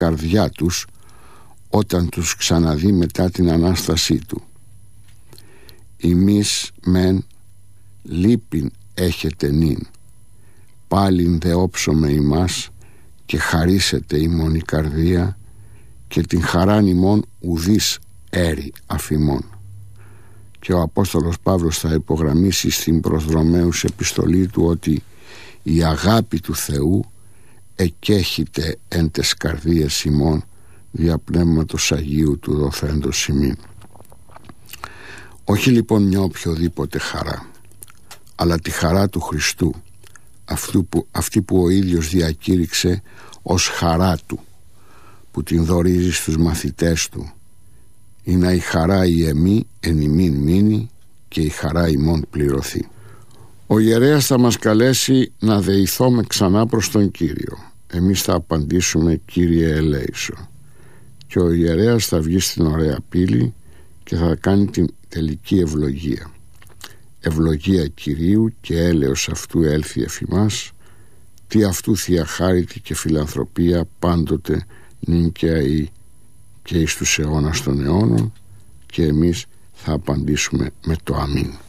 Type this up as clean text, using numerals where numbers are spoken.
καρδιά τους όταν τους ξαναδεί μετά την Ανάστασή του. Ημείς μεν λύπην έχετε νυν, πάλιν δε όψομε ημάς και χαρίσετε ημών η καρδία και την χαράν ημών ουδείς έρη αφημών. Και ο Απόστολος Παύλος θα υπογραμμίσει στην προς Ρωμαίους επιστολή του ότι η αγάπη του Θεού εκέχυται εν τες καρδίες ημών δια Πνεύματος Αγίου του δοθέντος ημίν. Όχι λοιπόν μια οποιοδήποτε χαρά, αλλά τη χαρά του Χριστού, αυτή που ο ίδιος διακήρυξε ως χαρά του, που την δωρίζει στους μαθητές του. Είναι η χαρά η εμή εν ημίν μείνει και η χαρά ημών πληρωθεί. Ο ιερέας θα μας καλέσει να δεηθούμε ξανά προς τον Κύριο. Εμείς θα απαντήσουμε Κύριε ελέησον. Και ο ιερέας θα βγει στην ωραία πύλη και θα κάνει την τελική ευλογία. Ευλογία Κυρίου και έλεος αυτού έλθει εφ' ημάς, τι αυτού θεία χάριτη και φιλανθρωπία πάντοτε νυν και αεί και εις τους αιώνας των αιώνων. Και εμείς θα απαντήσουμε με το αμήν.